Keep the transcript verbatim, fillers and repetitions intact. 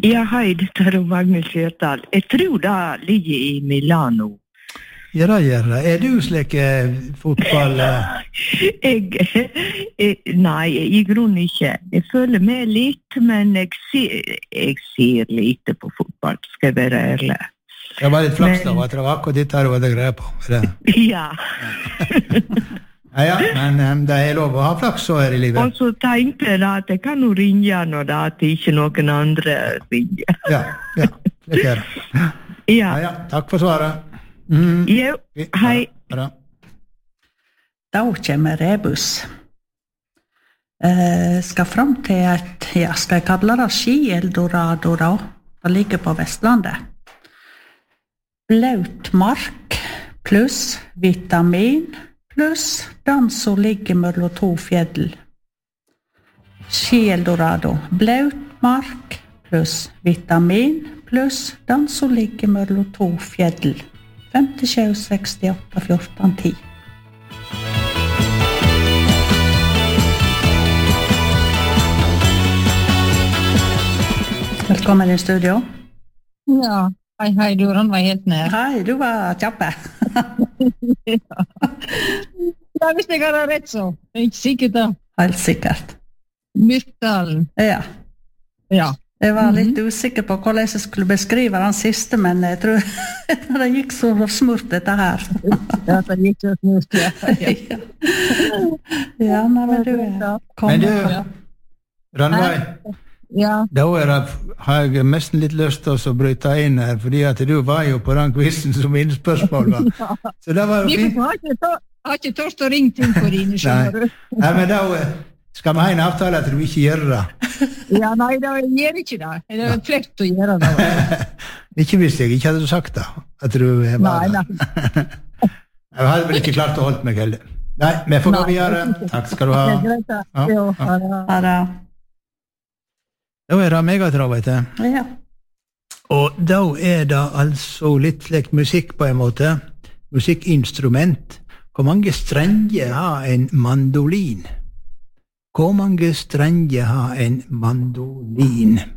Ja, hei, dette er Magnus Fjørtal. Jeg tror det ligger i Milano. Ja, det gjør det. Er du slik eh, fotball? Eh? jeg, jeg, nei, i grunnen ikke. Jeg føler med litt, men jeg ser, jeg ser lite på fotball, skal jeg være ærlig. Det var litt flaks da, at det var akkurat ditt her og det greier på. Ja. Ja, ja, men um, det er lov å ha flaks så her i livet. Og så tenkte jeg da at jeg kan jo ringe når det at ikke noen andre ringer. Ja, ja, det er det. Ja. Ja, ja, takk for svaret. Mm. Jo, hei. Ja, da kommer Rebus. Eh, skal frem til et, ja, skal jeg kalle det Ski-Eldorado da? Det ligger på Vestlandet. Blaut mark pluss vitamin pluss den som ligger mellom to fjell. Ski-Eldorado. Blaut mark pluss vitamin pluss den som ligger mellom to fjell. femtisju, sekstiåtte, fjorten, ti. Velkommen i studio. Ja, hei, hei, du var helt nær. Hei, du var kjappe. Ja. Ja, hvis jeg har rett så. Det er ikke sikkert da. Helt sikkert. Myrkdalen. Ja. Ja. Jeg var litt mm-hmm. usikker på hvordan jeg skulle beskrive den siste, men jeg tror det gikk så smurt dette her. Ja, det gikk så smurt, ja. Ja, ja men du er Men du, Rannveig, ja. da er det, har jeg nesten litt lyst til å bryte inn her, fordi at du var jo på den quizen som innspørsmål var. Så det var jo fint. Jeg har ikke tørst å ringe til for dine, skjønner du. Nei, men da skal vi ha en avtale at du ikke gjør det. Ja, nei, da gjør ikke det. Det er flekt å gjøre det. Ikke hvis jeg ikke hadde sagt det, at du var nei, det. Nei. Jeg hadde vel ikke klart å holde meg heller. Nei, vi får gå videre. Takk skal du ha. Ja, ja. Ha det. Da er det megatrav, vet du. Ja. Og da er det altså litt slik musikk på en måte. Musikkinstrument. Hvor mange strenger har en mandolin? Hvor mange strenger har en mandolin?